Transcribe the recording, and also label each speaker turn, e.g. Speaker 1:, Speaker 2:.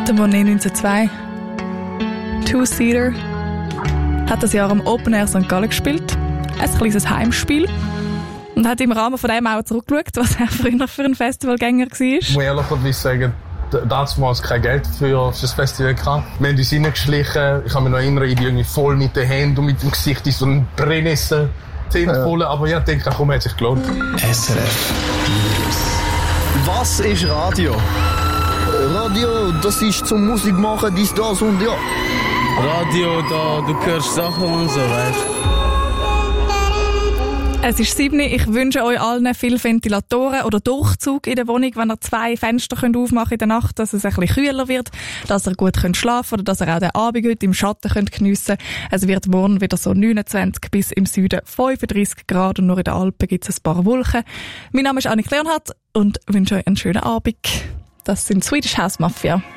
Speaker 1: Der Monet 1902, Two-Seater, hat das Jahr am Open Air St. Gallen gespielt. Ein kleines Heimspiel. Und hat im Rahmen von dem auch zurückgeschaut, was er früher für ein Festivalgänger war.
Speaker 2: Ich muss ehrlicherweise sagen, damals kein Geld für das Festival gehabt. Wir haben uns reingeschlichen. Ich kann mich noch erinnern, ich bin irgendwie voll mit den Händen und mit dem Gesicht in so einen Brennnessel. Aber ja, ich denke, komm, hat sich gelohnt.
Speaker 3: SRF News. Was ist Radio?
Speaker 4: Radio, das ist zum Musik machen, dies, das und ja.
Speaker 5: Radio, da, du hörst Sachen und so, weißt du.
Speaker 1: Es ist 7 Uhr. Ich wünsche euch allen viel Ventilatoren oder Durchzug in der Wohnung, wenn ihr 2 Fenster aufmachen in der Nacht, dass es ein bisschen kühler wird, dass ihr gut schlafen könnt oder dass ihr auch den Abend heute im Schatten geniessen könnt. Es wird morgen wieder so 29 bis im Süden 35 Grad und nur in den Alpen gibt es ein paar Wolken. Mein Name ist Annik Leonhardt und wünsche euch einen schönen Abend. Das sind Swedish House Mafia.